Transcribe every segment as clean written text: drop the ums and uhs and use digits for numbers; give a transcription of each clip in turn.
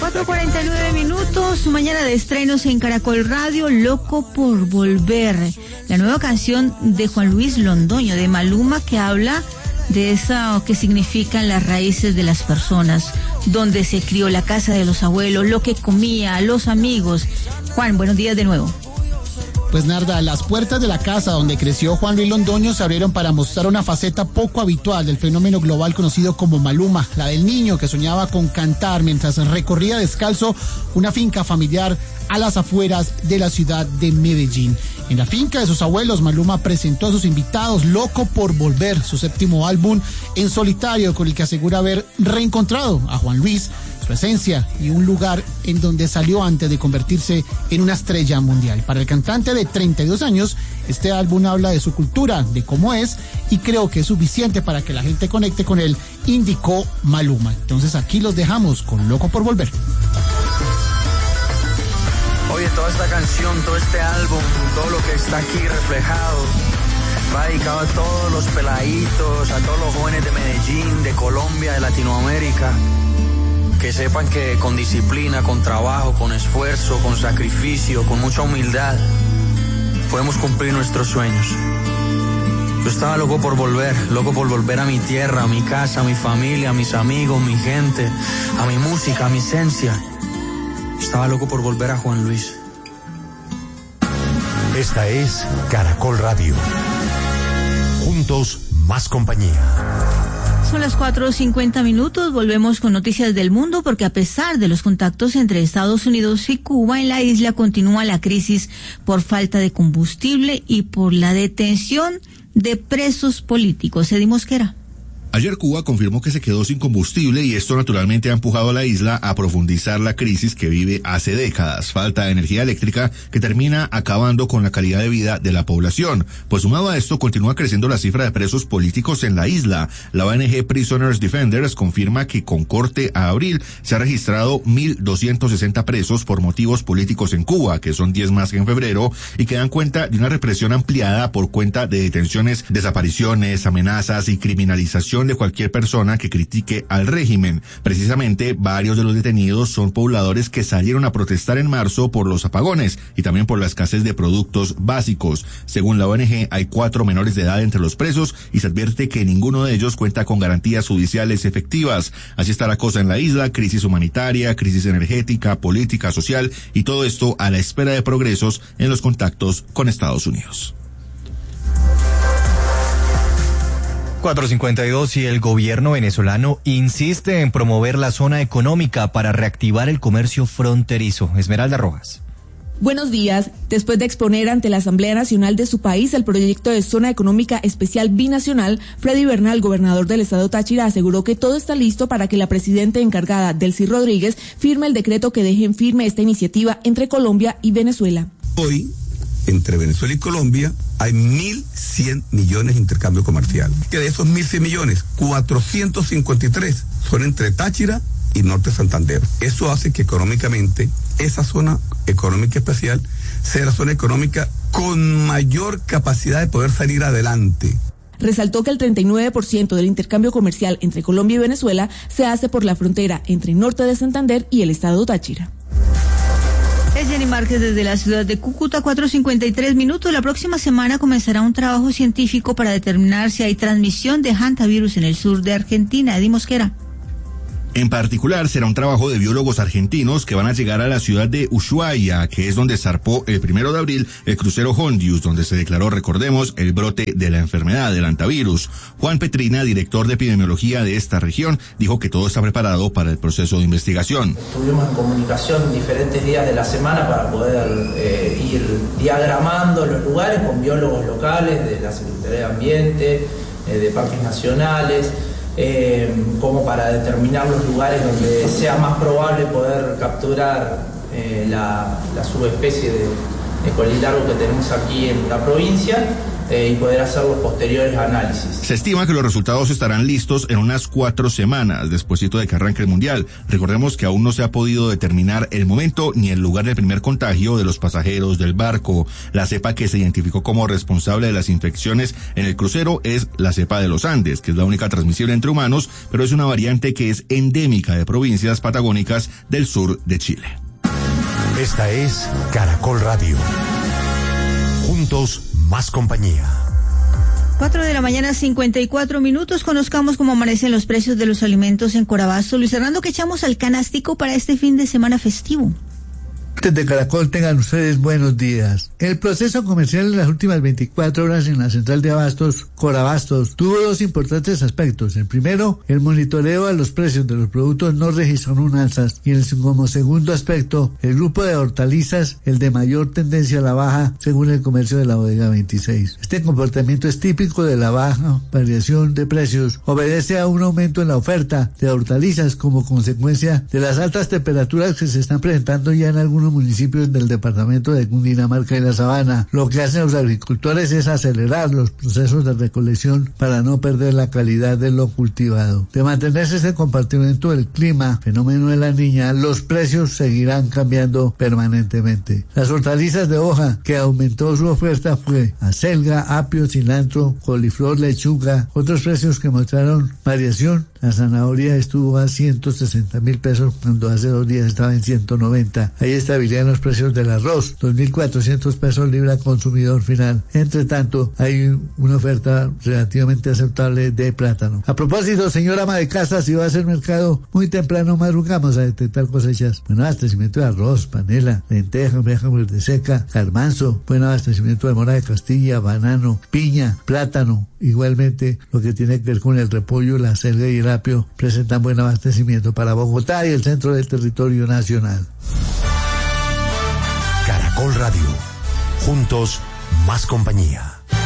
4:49, mañana de estrenos en Caracol Radio, Loco por Volver, la nueva canción de Juan Luis Londoño, de Maluma, que habla de eso que significan las raíces de las personas, donde se crió, la casa de los abuelos, lo que comía, los amigos. Juan, buenos días de nuevo. Pues Narda, las puertas de la casa donde creció Juan Luis Londoño se abrieron para mostrar una faceta poco habitual del fenómeno global conocido como Maluma, la del niño que soñaba con cantar mientras recorría descalzo una finca familiar a las afueras de la ciudad de Medellín. En la finca de sus abuelos, Maluma presentó a sus invitados Loco por Volver, su séptimo álbum en solitario, con el que asegura haber reencontrado a Juan Luis, su esencia y un lugar en donde salió antes de convertirse en una estrella mundial. Para el cantante de 32 años, este álbum habla de su cultura, de cómo es, y creo que es suficiente para que la gente conecte con él, indicó Maluma. Entonces aquí los dejamos con Loco por Volver. Oye, toda esta canción, todo este álbum, todo lo que está aquí reflejado, va dedicado a todos los peladitos, a todos los jóvenes de Medellín, de Colombia, de Latinoamérica. Que sepan que con disciplina, con trabajo, con esfuerzo, con sacrificio, con mucha humildad, podemos cumplir nuestros sueños. Yo estaba loco por volver a mi tierra, a mi casa, a mi familia, a mis amigos, mi gente, a mi música, a mi esencia. Estaba loco por volver a Juan Luis. Esta es Caracol Radio. Juntos, más compañía. Son las 4:50, volvemos con noticias del mundo, porque a pesar de los contactos entre Estados Unidos y Cuba, en la isla continúa la crisis por falta de combustible y por la detención de presos políticos. Eddie Mosquera. Ayer Cuba confirmó que se quedó sin combustible y esto naturalmente ha empujado a la isla a profundizar la crisis que vive hace décadas. Falta de energía eléctrica que termina acabando con la calidad de vida de la población. Pues sumado a esto, continúa creciendo la cifra de presos políticos en la isla. La ONG Prisoners Defenders confirma que con corte a abril se ha registrado 1.260 presos por motivos políticos en Cuba, que son 10 más que en febrero, y que dan cuenta de una represión ampliada por cuenta de detenciones, desapariciones, amenazas y criminalización de cualquier persona que critique al régimen. Precisamente, varios de los detenidos son pobladores que salieron a protestar en marzo por los apagones y también por la escasez de productos básicos. Según la ONG, hay 4 menores de edad entre los presos y se advierte que ninguno de ellos cuenta con garantías judiciales efectivas. Así está la cosa en la isla: crisis humanitaria, crisis energética, política, social, y todo esto a la espera de progresos en los contactos con Estados Unidos. 4:52, y el gobierno venezolano insiste en promover la zona económica para reactivar el comercio fronterizo. Esmeralda Rojas. Buenos días. Después de exponer ante la Asamblea Nacional de su país el proyecto de Zona Económica Especial Binacional, Freddy Bernal, gobernador del estado Táchira, aseguró que todo está listo para que la presidenta encargada, Delcy Rodríguez, firme el decreto que deje en firme esta iniciativa entre Colombia y Venezuela. Hoy, entre Venezuela y Colombia, hay 1.100 millones de intercambio comercial. Que de esos 1.100 millones, 453 son entre Táchira y Norte Santander. Eso hace que económicamente esa zona económica especial sea la zona económica con mayor capacidad de poder salir adelante. Resaltó que el 39% del intercambio comercial entre Colombia y Venezuela se hace por la frontera entre Norte de Santander y el estado Táchira. Es Jenny Márquez desde la ciudad de Cúcuta. 4:53. La próxima semana comenzará un trabajo científico para determinar si hay transmisión de hantavirus en el sur de Argentina. Eddie Mosquera. En particular, será un trabajo de biólogos argentinos que van a llegar a la ciudad de Ushuaia, que es donde zarpó el 1 de abril el crucero Hondius, donde se declaró, recordemos, el brote de la enfermedad del hantavirus. Juan Petrina, director de epidemiología de esta región, dijo que todo está preparado para el proceso de investigación. Estuvimos en comunicación diferentes días de la semana para poder ir diagramando los lugares con biólogos locales de la Secretaría de Ambiente, de parques nacionales, como para determinar los lugares donde sea más probable poder capturar la subespecie de colilargo que tenemos aquí en la provincia, y poder hacer los posteriores análisis. Se estima que los resultados estarán listos en unas 4 semanas, despuesito de que arranque el Mundial. Recordemos que aún no se ha podido determinar el momento ni el lugar del primer contagio de los pasajeros del barco. La cepa que se identificó como responsable de las infecciones en el crucero es la cepa de los Andes, que es la única transmisible entre humanos, pero es una variante que es endémica de provincias patagónicas del sur de Chile. Esta es Caracol Radio. Juntos, más compañía. 4 de la mañana, 54 minutos. Conozcamos cómo amanecen los precios de los alimentos en Corabasto. Luis Hernando, ¿qué echamos al canástico para este fin de semana festivo? De Caracol, tengan ustedes buenos días. El proceso comercial en las últimas 24 horas en la central de abastos, Corabastos, tuvo 2 importantes aspectos. El primero, el monitoreo a los precios de los productos no registró un alzas, y como segundo aspecto, el grupo de hortalizas, el de mayor tendencia a la baja, según el comercio de la bodega 26. Este comportamiento es típico de la baja variación de precios, obedece a un aumento en la oferta de hortalizas como consecuencia de las altas temperaturas que se están presentando ya en algunos municipios del departamento de Cundinamarca y la Sabana. Lo que hacen los agricultores es acelerar los procesos de recolección para no perder la calidad de lo cultivado. De mantenerse este compartimento del clima, fenómeno de la Niña, los precios seguirán cambiando permanentemente. Las hortalizas de hoja que aumentó su oferta fue acelga, apio, cilantro, coliflor, lechuga. Otros precios que mostraron variación: la zanahoria estuvo a 160.000 pesos cuando hace 2 días estaba en 190. Ahí estabilidad en los precios del arroz, 2.400 pesos libra consumidor final. Entre tanto, hay una oferta relativamente aceptable de plátano. A propósito, señora ama de casa, si va a hacer mercado muy temprano, madrugamos a detectar cosechas. Buen abastecimiento de arroz, panela, lenteja, frijol verde seca, garbanzo, buen abastecimiento de mora de Castilla, banano, piña, plátano. Igualmente, lo que tiene que ver con el repollo, la acelga y el apio presentan buen abastecimiento para Bogotá y el centro del territorio nacional. Caracol Radio. Juntos, más compañía.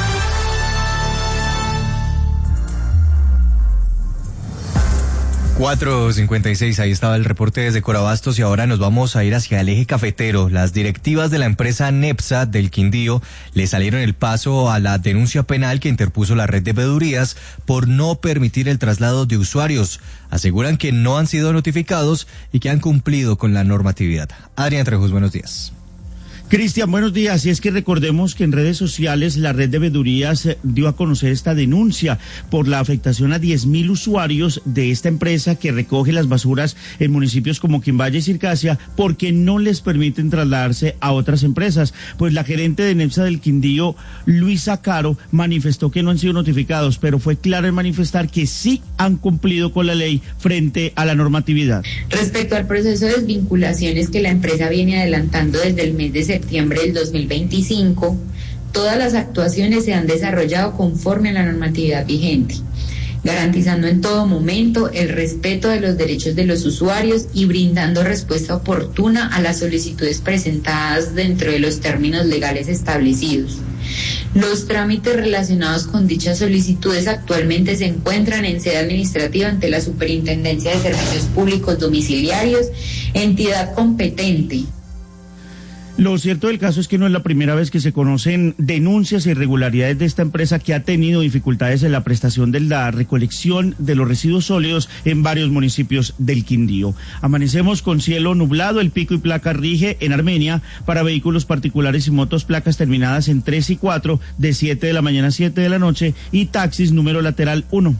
4:56, ahí estaba el reporte desde Corabastos y ahora nos vamos a ir hacia el eje cafetero. Las directivas de la empresa Nepsa del Quindío le salieron el paso a la denuncia penal que interpuso la red de veedurías por no permitir el traslado de usuarios. Aseguran que no han sido notificados y que han cumplido con la normatividad. Adrián Trejos, buenos días. Cristian, buenos días. Y es que recordemos que en redes sociales la red de veedurías dio a conocer esta denuncia por la afectación a 10.000 usuarios de esta empresa que recoge las basuras en municipios como Quimbaye y Circasia porque no les permiten trasladarse a otras empresas. Pues la gerente de Nepsa del Quindío, Luisa Caro, manifestó que no han sido notificados, pero fue clara en manifestar que sí han cumplido con la ley frente a la normatividad. Respecto al proceso de desvinculaciones que la empresa viene adelantando desde el mes de septiembre del 2025, todas las actuaciones se han desarrollado conforme a la normatividad vigente, garantizando en todo momento el respeto de los derechos de los usuarios y brindando respuesta oportuna a las solicitudes presentadas dentro de los términos legales establecidos. Los trámites relacionados con dichas solicitudes actualmente se encuentran en sede administrativa ante la Superintendencia de Servicios Públicos Domiciliarios, entidad competente. Lo cierto del caso es que no es la primera vez que se conocen denuncias e irregularidades de esta empresa que ha tenido dificultades en la prestación de la recolección de los residuos sólidos en varios municipios del Quindío. Amanecemos con cielo nublado, el pico y placa rige en Armenia para vehículos particulares y motos placas terminadas en 3 y 4 de 7 de la mañana a 7 de la noche y taxis número lateral 1.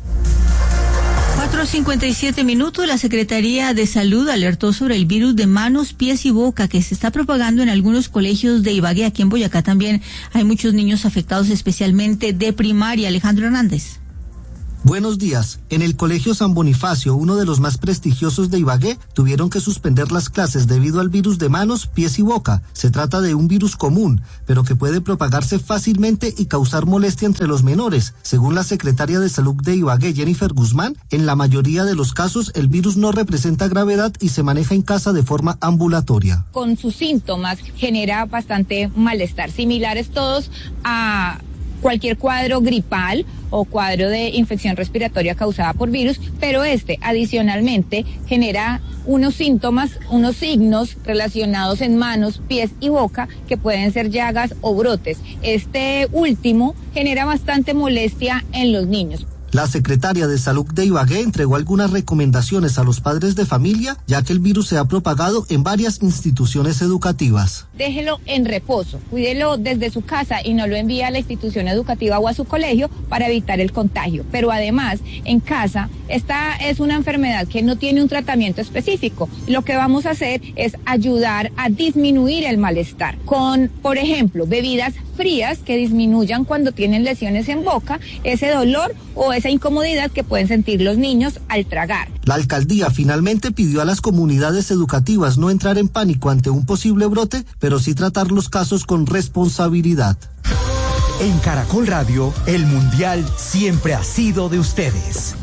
4:57 minutos. La Secretaría de Salud alertó sobre el virus de manos, pies y boca que se está propagando en algunos colegios de Ibagué. Aquí en Boyacá también hay muchos niños afectados, especialmente de primaria. Alejandro Hernández. Buenos días. En el Colegio San Bonifacio, uno de los más prestigiosos de Ibagué, tuvieron que suspender las clases debido al virus de manos, pies y boca. Se trata de un virus común, pero que puede propagarse fácilmente y causar molestia entre los menores. Según la secretaria de Salud de Ibagué, Jennifer Guzmán, en la mayoría de los casos el virus no representa gravedad y se maneja en casa de forma ambulatoria. Con sus síntomas genera bastante malestar, similares todos a cualquier cuadro gripal o cuadro de infección respiratoria causada por virus, pero adicionalmente genera unos síntomas, unos signos relacionados en manos, pies y boca que pueden ser llagas o brotes. Este último genera bastante molestia en los niños. La secretaria de Salud de Ibagué entregó algunas recomendaciones a los padres de familia, ya que el virus se ha propagado en varias instituciones educativas. Déjelo en reposo, cuídelo desde su casa y no lo envíe a la institución educativa o a su colegio para evitar el contagio. Pero además, en casa, esta es una enfermedad que no tiene un tratamiento específico. Lo que vamos a hacer es ayudar a disminuir el malestar con, por ejemplo, bebidas frías que disminuyan cuando tienen lesiones en boca, ese dolor o esa incomodidad que pueden sentir los niños al tragar. La alcaldía finalmente pidió a las comunidades educativas no entrar en pánico ante un posible brote, pero sí tratar los casos con responsabilidad. En Caracol Radio, el Mundial siempre ha sido de ustedes.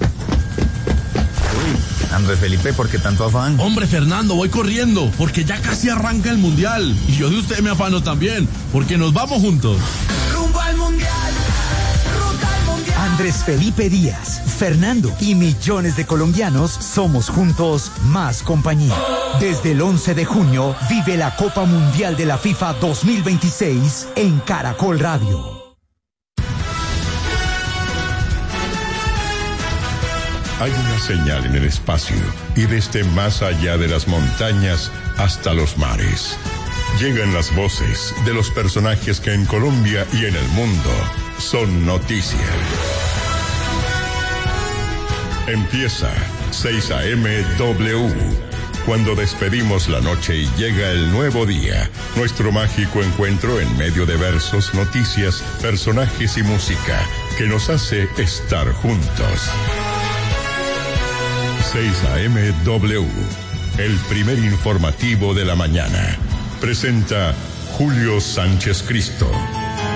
Andrés Felipe, ¿por qué tanto afán? Hombre, Fernando, voy corriendo, porque ya casi arranca el Mundial. Y yo de usted me afano también, porque nos vamos juntos. ¡Rumbo al Mundial! ¡Ruta al Mundial! Andrés Felipe Díaz, Fernando y millones de colombianos somos juntos más compañía. Desde el 11 de junio, vive la Copa Mundial de la FIFA 2026 en Caracol Radio. Hay una señal en el espacio y desde más allá de las montañas hasta los mares. Llegan las voces de los personajes que en Colombia y en el mundo son noticia. Empieza 6 a.m. W. Cuando despedimos la noche y llega el nuevo día, nuestro mágico encuentro en medio de versos, noticias, personajes y música que nos hace estar juntos. 6 a.m. W, el primer informativo de la mañana. Presenta Julio Sánchez Cristo.